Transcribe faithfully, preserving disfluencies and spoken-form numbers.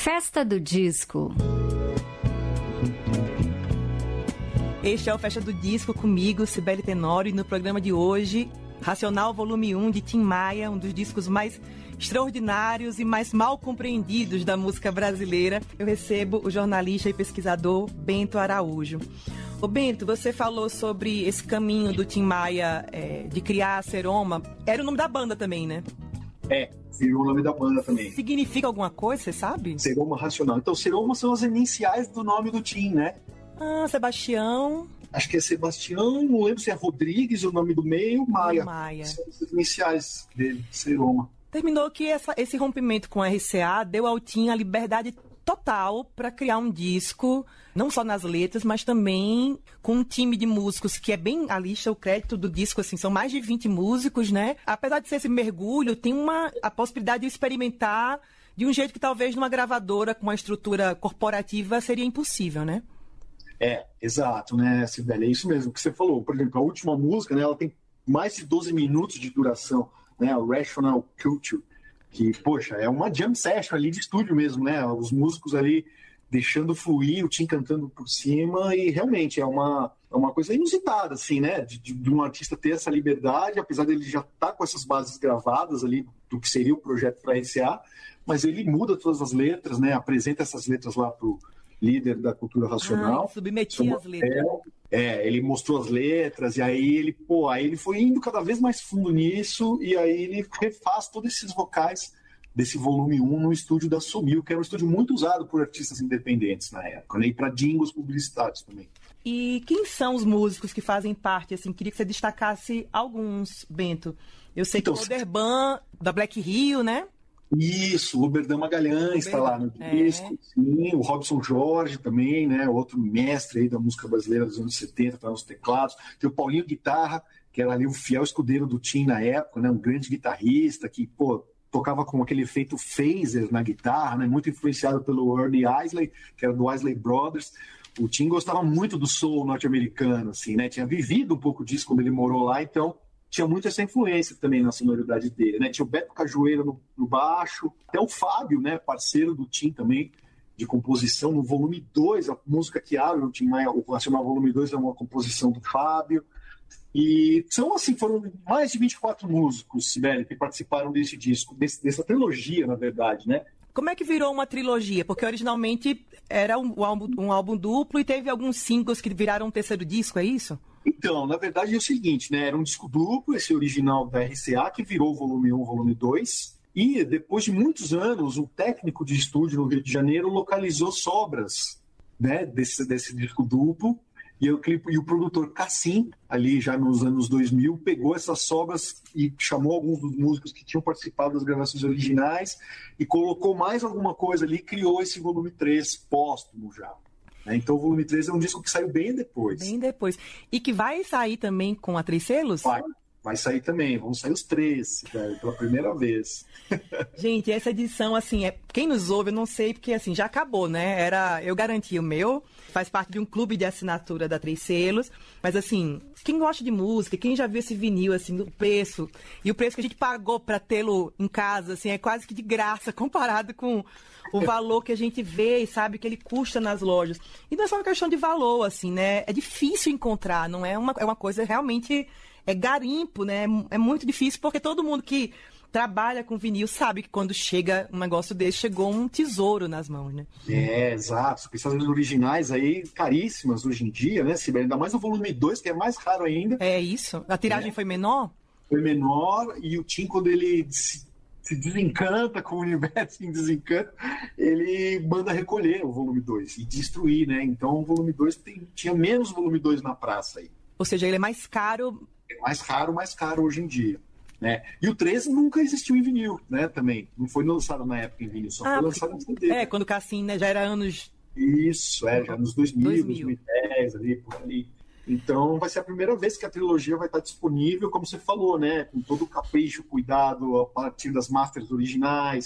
Festa do Disco. Este é o Festa do Disco comigo, Cibele Tenório, e no programa de hoje, Racional Volume um de Tim Maia, um dos discos mais extraordinários e mais mal compreendidos da música brasileira. Eu recebo o jornalista e pesquisador Bento Araújo. Ô Bento, você falou sobre esse caminho do Tim Maia é, de criar a Seroma. Era o nome da banda também, né? É, virou o nome da banda também. Significa alguma coisa, você sabe? Seroma Racional. Então, Seroma são as iniciais do nome do Tim, né? Ah, Sebastião. Acho que é Sebastião, não lembro se é Rodrigues, o nome do meio, Maia. Maia. São as iniciais dele, Seroma. Terminou que essa, esse rompimento com a R C A deu ao Tim a liberdade total para criar um disco, não só nas letras, mas também com um time de músicos que é bem a lista, o crédito do disco, assim, são mais de vinte músicos, né? Apesar de ser esse mergulho, tem uma, a possibilidade de experimentar de um jeito que talvez numa gravadora com uma estrutura corporativa seria impossível, né? É, exato, né, Cibele? É isso mesmo que você falou. Por exemplo, a última música, né, ela tem mais de doze minutos de duração, né, o Rational Culture, que, poxa, é uma jam session ali de estúdio mesmo, né? Os músicos ali deixando fluir, o Tim cantando por cima, e realmente é uma, é uma coisa inusitada, assim, né? De, de, de um artista ter essa liberdade, apesar dele já estar tá com essas bases gravadas ali do que seria o projeto para a R C A, mas ele muda todas as letras, né? Apresenta essas letras lá pro líder da cultura racional. Ah, submetia as letras. É, ele mostrou as letras, e aí ele, pô, aí ele foi indo cada vez mais fundo nisso, e aí ele refaz todos esses vocais desse volume um no estúdio da Sumil, que era um estúdio muito usado por artistas independentes na época, né, e para jingles publicitários também. E quem são os músicos que fazem parte, assim, queria que você destacasse alguns, Bento. Eu sei então, que o Oderban, da Black Rio, né? Isso, o Oberdan Magalhães está lá no disco, é. Sim, o Robson Jorge também, né, outro mestre aí da música brasileira dos anos setenta, tá nos teclados. Tem o Paulinho Guitarra, que era ali o fiel escudeiro do Tim na época, né, um grande guitarrista que, pô, tocava com aquele efeito phaser na guitarra, né, muito influenciado pelo Ernie Isley, que era do Isley Brothers. O Tim gostava muito do soul norte-americano, assim, né, tinha vivido um pouco disso quando ele morou lá, então tinha muito essa influência também na sonoridade dele, né? Tinha o Beto Cajueira no, no baixo, até o Fábio, né? Parceiro do Tim também, de composição, no volume dois, a música que abre o Tim Maia, o Nacional Volume dois é uma composição do Fábio. E são, assim, foram mais de vinte e quatro músicos, Sibeli, que participaram desse disco, desse, dessa trilogia, na verdade, né? Como é que virou uma trilogia? Porque originalmente era um, um, álbum, um álbum duplo e teve alguns singles que viraram um terceiro disco, é isso? Então, na verdade é o seguinte, né? Era um disco duplo, esse original da R C A, que virou volume um, volume dois. E depois de muitos anos, um técnico de estúdio no Rio de Janeiro localizou sobras, né, desse, desse disco duplo. E o, clipe, e o produtor Cassim, ali já nos anos dois mil, pegou essas sobras e chamou alguns dos músicos que tinham participado das gravações originais e colocou mais alguma coisa ali e criou esse volume três póstumo já. Então o volume três é um disco que saiu bem depois. Bem depois. E que vai sair também com a Três Selos? Vai, vai sair também. Vão sair os três, cara, pela primeira vez. Gente, essa edição, assim, é quem nos ouve, eu não sei, porque assim, já acabou, né? Era, eu garanti o meu, faz parte de um clube de assinatura da Três Selos, mas assim, quem gosta de música, quem já viu esse vinil, assim, o preço, e o preço que a gente pagou para tê-lo em casa, assim, é quase que de graça, comparado com o valor que a gente vê e sabe que ele custa nas lojas. E não é só uma questão de valor, assim, né? É difícil encontrar, não é uma, é uma coisa realmente, é garimpo, né? É muito difícil, porque todo mundo que trabalha com vinil sabe que quando chega um negócio desse, chegou um tesouro nas mãos, né? É, exato. Essas originais aí, caríssimas hoje em dia, né, Sibeli? Ainda mais o volume dois, que é mais raro ainda. É isso. A tiragem é. foi menor? Foi menor, e o Tim, quando ele se, se desencanta com o universo em desencanto, ele manda recolher o volume dois e destruir, né? Então o volume dois tem, tinha menos volume dois na praça aí. Ou seja, ele é mais caro... É mais raro, mais caro hoje em dia. Né? E o treze nunca existiu em vinil, né, também. Não foi lançado na época em vinil, só ah, foi lançado em C D. É, né? Quando o Cassim, né, já era anos... Isso, é, já nos dois mil, dois mil e dez, ali, por ali. Então vai ser a primeira vez que a trilogia vai estar disponível, como você falou, né, com todo o capricho, cuidado, a partir das masters originais,